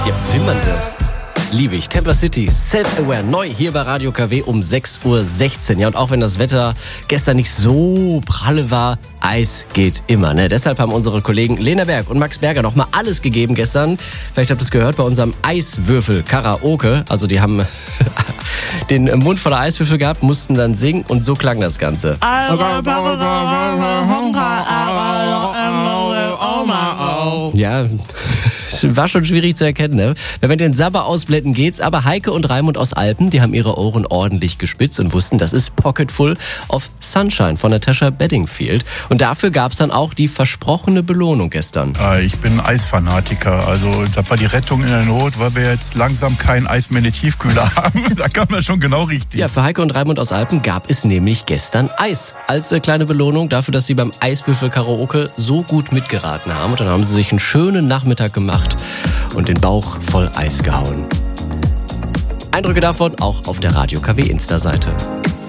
Der Flimmernde. Liebe ich. Temper City, Self-Aware, neu hier bei Radio KW um 6:16 Uhr. Ja, und auch wenn das Wetter gestern nicht so pralle war, Eis geht immer. Ne? Deshalb haben unsere Kollegen Lena Berg und Max Berger nochmal alles gegeben gestern. Vielleicht habt ihr es gehört bei unserem Eiswürfel-Karaoke. Also die haben den Mund voller Eiswürfel gehabt, mussten dann singen und so klang das Ganze. Ja, war schon schwierig zu erkennen, ne? Wenn wir den Sabber ausblenden, geht's. Aber Heike und Raimund aus Alpen, die haben ihre Ohren ordentlich gespitzt und wussten, das ist Pocketful of Sunshine von Natasha Bedingfield. Und dafür gab's dann auch die versprochene Belohnung gestern. Ich bin Eisfanatiker. Also das war die Rettung in der Not, weil wir jetzt langsam keinen Eis mehr in den Tiefkühler haben. Da kam das schon genau richtig. Ja, für Heike und Raimund aus Alpen gab es nämlich gestern Eis. Als kleine Belohnung dafür, dass sie beim Eiswürfel-Karaoke so gut mitgeraten haben. Und dann haben sie sich einen schönen Nachmittag gemacht und den Bauch voll Eis gehauen. Eindrücke davon auch auf der Radio KW Insta-Seite.